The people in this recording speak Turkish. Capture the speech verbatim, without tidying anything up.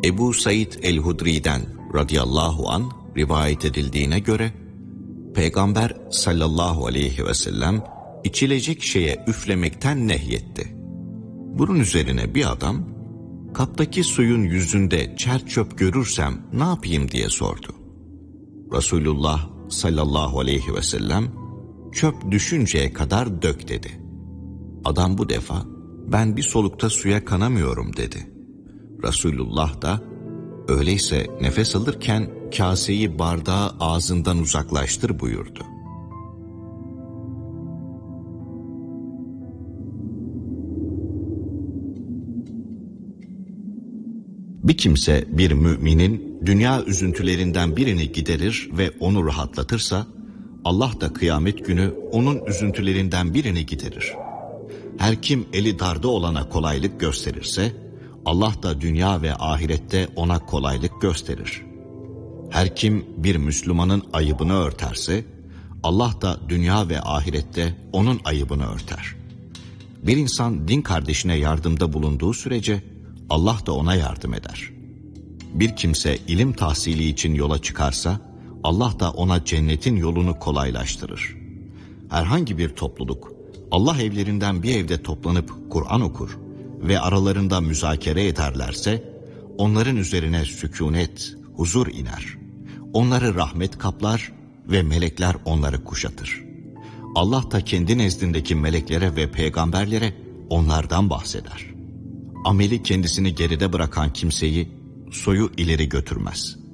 Ebu Said el-Hudri'den radıyallahu an rivayet edildiğine göre Peygamber sallallahu aleyhi ve sellem içilecek şeye üflemekten nehyetti. Bunun üzerine bir adam, kaptaki suyun yüzünde çer çöp görürsem ne yapayım diye sordu. Resulullah sallallahu aleyhi ve sellem, çöp düşünceye kadar dök dedi. Adam bu defa, ben bir solukta suya kanamıyorum dedi. Resulullah da, öyleyse nefes alırken kaseyi bardağı ağzından uzaklaştır buyurdu. Bir kimse bir müminin dünya üzüntülerinden birini giderir ve onu rahatlatırsa, Allah da kıyamet günü onun üzüntülerinden birini giderir. Her kim eli darda olana kolaylık gösterirse, Allah da dünya ve ahirette ona kolaylık gösterir. Her kim bir Müslümanın ayıbını örterse, Allah da dünya ve ahirette onun ayıbını örter. Bir insan din kardeşine yardımda bulunduğu sürece, Allah da ona yardım eder. Bir kimse ilim tahsili için yola çıkarsa, Allah da ona cennetin yolunu kolaylaştırır. Herhangi bir topluluk, Allah evlerinden bir evde toplanıp Kur'an okur ve aralarında müzakere ederlerse, onların üzerine sükunet, huzur iner. Onları rahmet kaplar ve melekler onları kuşatır. Allah da kendi nezdindeki meleklere ve peygamberlere onlardan bahseder. Ameli kendisini geride bırakan kimseyi soyu ileri götürmez.